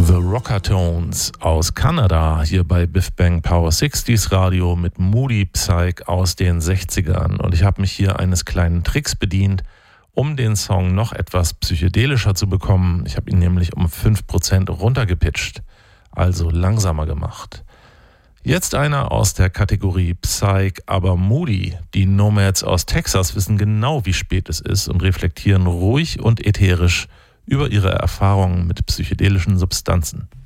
The Rockatones aus Kanada, hier bei Biff Bang Power 60s Radio mit Moody Psych aus den 60ern. Und ich habe mich hier eines kleinen Tricks bedient, um den Song noch etwas psychedelischer zu bekommen. Ich habe ihn nämlich um 5% runtergepitcht, also langsamer gemacht. Jetzt einer aus der Kategorie Psych, aber Moody. Die Nomads aus Texas wissen genau, wie spät es ist und reflektieren ruhig und ätherisch über ihre Erfahrungen mit psychedelischen Substanzen.